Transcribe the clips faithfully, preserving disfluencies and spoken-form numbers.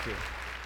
je.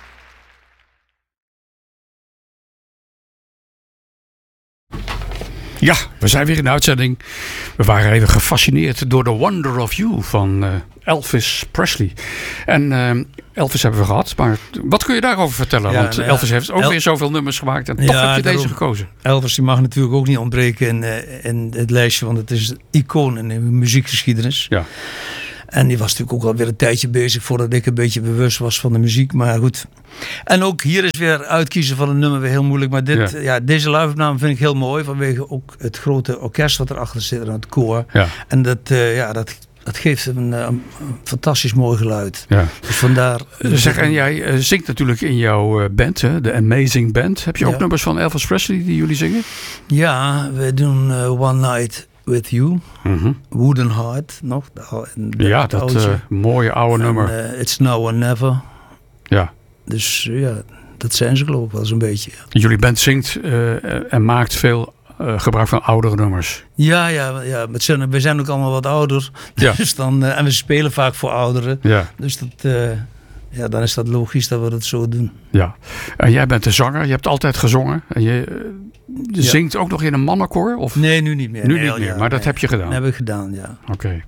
Ja, we zijn weer in de uitzending. We waren even gefascineerd door The Wonder of You van uh, Elvis Presley. En uh, Elvis hebben we gehad, maar wat kun je daarover vertellen? Ja, Want nou ja, Elvis heeft ook El- weer zoveel nummers gemaakt en toch Ja, heb je daarom- deze gekozen. Elvis die mag natuurlijk ook niet ontbreken in, uh, in het lijstje, want het is een icoon in de muziekgeschiedenis. Ja. En die was natuurlijk ook alweer een tijdje bezig voordat ik een beetje bewust was van de muziek. Maar goed. En ook hier is weer uitkiezen van een nummer weer heel moeilijk. Maar dit, Ja. ja. deze live-opname vind ik heel mooi. Vanwege ook het grote orkest wat erachter zit en het koor. Ja. En dat, uh, ja, dat, dat geeft een, een, een fantastisch mooi geluid. Ja. Dus vandaar... Zeg, en jij uh, zingt natuurlijk in jouw uh, band, hè, de Amazing Band. Heb je ook Ja. nummers van Elvis Presley die jullie zingen? Ja, we doen uh, One Night With You. Mm-hmm. Wooden Heart nog. De, ou- de, Ja, het dat oudje. uh, mooie oude En, nummer. uh, It's Now or Never. Ja. Dus uh, ja, dat zijn ze geloof ik wel zo'n beetje. Jullie band zingt uh, en maakt veel uh, gebruik van oudere nummers. Ja, ja, ja met z'n- we zijn ook allemaal wat ouder. Ja. Dus dan, uh, en we spelen vaak voor ouderen. Ja. Dus dat, uh, ja, dan is dat logisch dat we dat zo doen. Ja. En jij bent de zanger, je hebt altijd gezongen. En je uh, Ja. zingt ook nog in een mannenkoor? Of? Nee, nu niet meer. Nu Nee, niet al meer, jaren, maar dat nee. heb je gedaan. Dat heb ik gedaan, ja. Oké. Okay.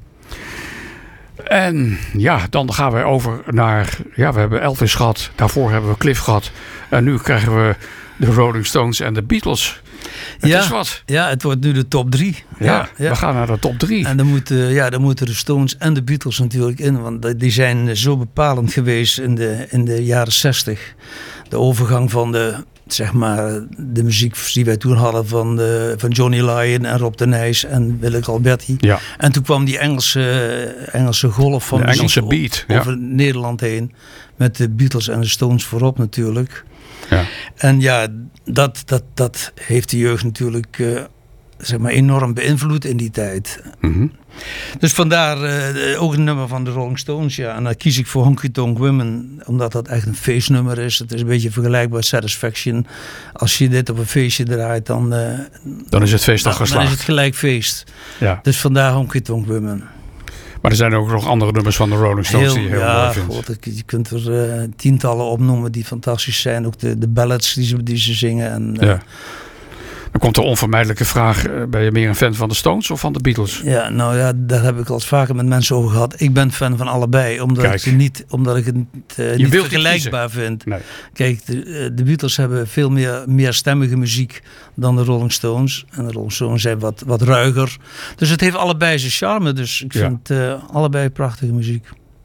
En ja, dan gaan we over naar... Ja, we hebben Elvis gehad. Daarvoor hebben we Cliff gehad. En nu krijgen we de Rolling Stones en de Beatles. Het ja, is wat. Ja, het wordt nu de top drie. Ja, Ja, ja. we gaan naar de top drie. En dan moeten, ja, dan moeten de Stones en de Beatles natuurlijk in. Want die zijn zo bepalend geweest in de, in de jaren zestig. De overgang van de, zeg maar, de muziek die wij toen hadden van, de, van Johnny Lyon en Rob de Nijs en Willeke Alberti. Ja. En toen kwam die Engelse, Engelse golf van De muziek Engelse o- beat, ja. over Nederland heen. Met de Beatles en de Stones voorop natuurlijk. Ja. En ja, dat, dat, dat heeft de jeugd natuurlijk uh, zeg maar enorm beïnvloed in die tijd. Mm-hmm. Dus vandaar uh, ook een nummer van de Rolling Stones. Ja. En dan kies ik voor Honky Tonk Women, omdat dat echt een feestnummer is. Het is een beetje vergelijkbaar met Satisfaction. Als je dit op een feestje draait, dan, uh, dan is het feest al dan, geslaagd. dan is het gelijk feest. Ja. Dus vandaar Honky Tonk Women. Maar er zijn ook nog andere nummers van de Rolling Stones Heel, die je heel ja, mooi vindt. God, je kunt er uh, tientallen opnoemen die fantastisch zijn. Ook de, de ballads die ze, die ze zingen. En, uh, ja. Dan komt de onvermijdelijke vraag, uh, ben je meer een fan van de Stones of van de Beatles? Ja, nou ja, daar heb ik al eens vaker met mensen over gehad. Ik ben fan van allebei, omdat Kijk. ik het niet, omdat ik het uh, niet wilt vergelijkbaar niet vind. Nee. Kijk, de, uh, de Beatles hebben veel meer meerstemmige muziek dan de Rolling Stones. En de Rolling Stones zijn wat, wat ruiger. Dus het heeft allebei zijn charme. Dus ik Ja. vind uh, allebei prachtige muziek.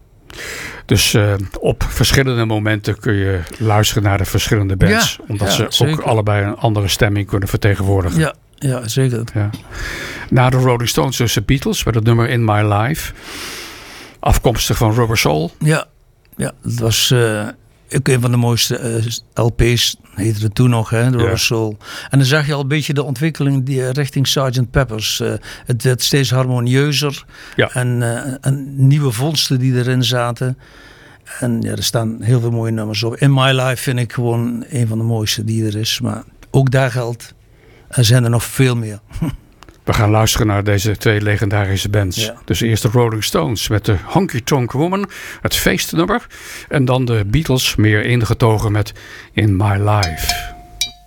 Dus uh, op verschillende momenten kun je luisteren naar de verschillende bands. Ja, omdat ja, ze ook zeker. allebei een andere stemming kunnen vertegenwoordigen. Ja, ja zeker. Ja. Na de Rolling Stones dus de Beatles met het nummer In My Life. Afkomstig van Rubber Soul. Ja, ja dat was uh, ook een van de mooiste uh, L P's. Heette het toen nog, hè, de Rubber Ja. Soul. En dan zag je al een beetje de ontwikkeling die, uh, richting sergeant Pepper's. Uh, het werd steeds harmonieuzer. Ja. En, uh, en nieuwe vondsten die erin zaten. En ja, er staan heel veel mooie nummers op. In My Life vind ik gewoon een van de mooiste die er is. Maar ook daar geldt, er zijn er nog veel meer. We gaan luisteren naar deze twee legendarische bands. Ja. Dus eerst de Rolling Stones met de Honky Tonk Woman, het feestnummer. En dan de Beatles, meer ingetogen met In My Life.